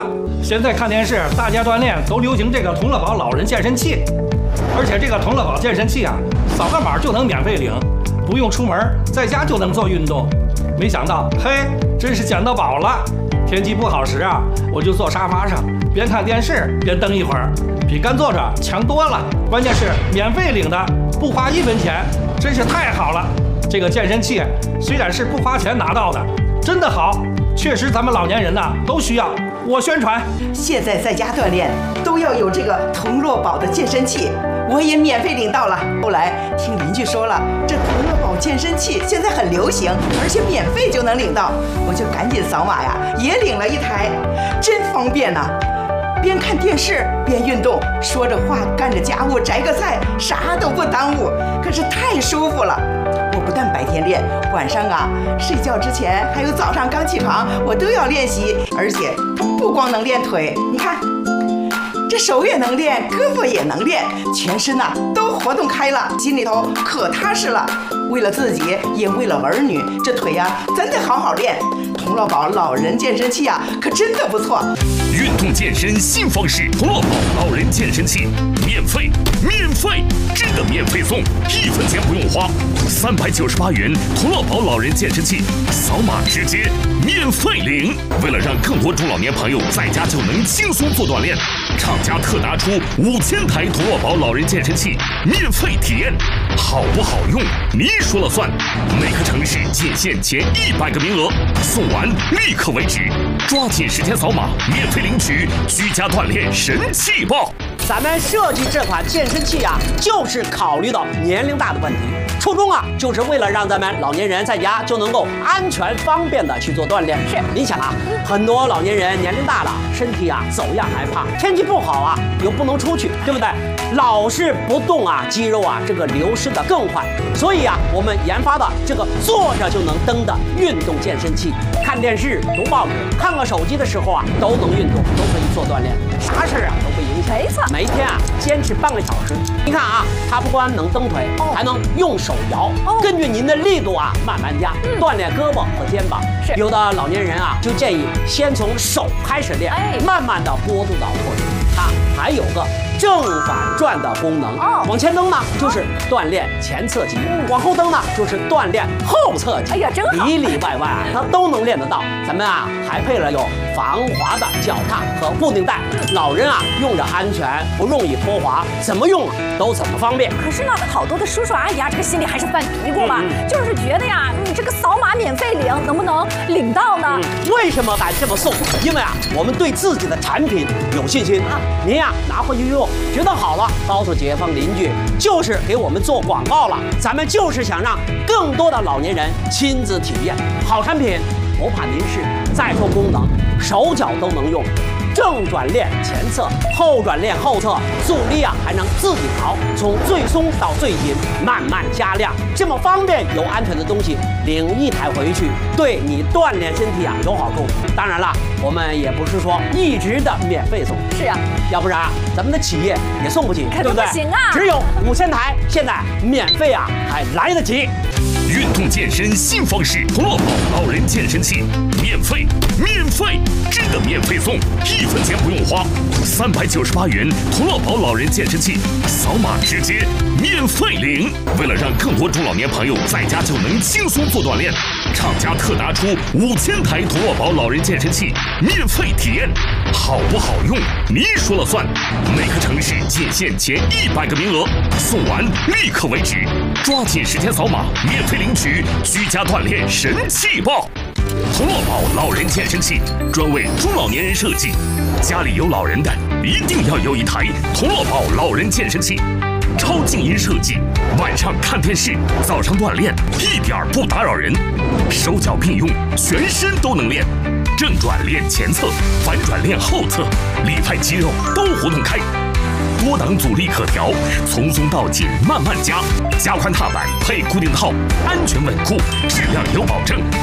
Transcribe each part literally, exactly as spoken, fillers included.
现在看电视，大家锻炼都流行这个同乐宝老人健身器，而且这个同乐宝健身器啊，扫个码就能免费领，不用出门，在家就能做运动。没想到，嘿，真是捡到宝了！天气不好时啊，我就坐沙发上，边看电视边蹬一会儿，比干坐着强多了。关键是免费领的，不花一分钱，真是太好了。这个健身器虽然是不花钱拿到的，真的好，确实咱们老年人呐都需要。我宣传， 现在在家锻炼都要有这个同乐宝的健身器，我也免费领到了。后来听邻居说了，这同乐宝健身器现在很流行，而且免费就能领到，我就赶紧扫码呀，也领了一台，真方便呐！边看电视边运动，说着话干着家务，摘个菜，啥都不耽误，可是太舒服了。我不但白天练，晚上啊睡觉之前还有早上刚起床，我都要练习，而且不光能练腿，你看这手也能练，胳膊也能练，全身呐、啊、都活动开了，心里头可踏实了。为了自己，也为了儿女，这腿呀、啊、真得好好练。同乐宝老人健身器啊，可真的不错。 运动健身新方式，同乐宝老人健身器，免费，免费，真的免费送，一分钱不用花，三百九十八元同乐宝老人健身器，扫码直接免费领。为了让更多中老年朋友在家就能轻松做锻炼，厂家特拿出五千台同乐宝老人健身器免费体验，好不好用你说了算。每个城市仅限前一百个名额，送完立刻为止，抓紧时间扫码免费领取居家锻炼神器包。 咱们设计这款健身器啊，就是考虑到年龄大的问题，初衷啊，就是为了让咱们老年人在家就能够安全方便的去做锻炼。是，你想啊，很多老年人年龄大了，身体啊走样害怕，天气不好啊又不能出去，对不对？老是不动啊，肌肉啊这个流失的更快。所以啊，我们研发的这个坐着就能蹬的运动健身器，看电视、读报纸、看个手机的时候啊，都能运动，都可以做锻炼，啥事儿啊都不影响。 没错， 每天啊坚持半个小时。你看啊，它不光能蹬腿，哦、还能用手摇，哦、根据您的力度啊慢慢加，嗯、锻炼胳膊和肩膀。是，有的老年人啊就建议先从手开始练，哎、慢慢的过渡到后腿。它还有个正反转的功能，哦、往前蹬呢就是锻炼前侧肌，嗯、往后蹬呢就是锻炼后侧肌。哎呀，真好，里里外外啊它都能练得到。咱们啊还配了有防滑的脚踏和固定带，老人啊用着安全，不容易脱滑，怎么用都怎么方便。 可是呢，好多的叔叔阿姨啊，这个心里还是犯嘀咕吧，嗯、就是觉得呀，你这个扫码免费领，能不能领到呢？ 嗯、为什么敢这么送？因为啊，我们对自己的产品有信心。啊、您呀拿回去用，觉得好了，告诉街坊邻居，就是给我们做广告了。咱们就是想让更多的老年人亲自体验好产品，不怕您是。再说功能，手脚都能用。正转练前侧，后转练后侧，阻力啊还能自己调，从最松到最紧，慢慢加量，这么方便又安全的东西，领一台回去，对你锻炼身体啊有好处。当然了，我们也不是说一直的免费送， 是啊， 要不然咱们的企业也送不起，对不对？ 不行啊， 只有五千台，现在免费啊还来得及。 运动健身新方式，同乐宝老人健身器，免费，免费，真的免费送，一分钱不用花，三百九十八元同乐宝老人健身器，扫码直接免费领。为了让更多中老年朋友在家就能轻松做锻炼，厂家特拿出五千台同乐宝老人健身器免费体验，好不好用你说了算。每个城市仅限前一百个名额，送完立刻为止，抓紧时间扫码免费领取居家锻炼神器包。同乐宝老人健身器专为中老年人设计，家里有老人的一定要有一台同乐宝老人健身器，超静音设计，晚上看电视，早上锻炼，一点不打扰人，手脚并用，全身都能练，正转练前侧，反转练后侧，里外肌肉都活动开。多档阻力可调，从松到紧慢慢加，加宽踏板配固定套，安全稳固，质量有保证。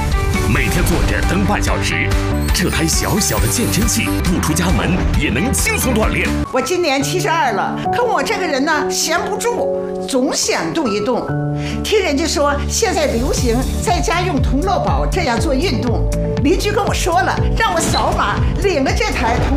每天坐着蹬半小时。这台小小的健身器，不出家门也能轻松锻炼。 我今年七十二了，可我这个人呢，闲不住，总想动一动。听人家说现在流行在家用同乐宝这样做运动，邻居跟我说了，让我扫码领了这台同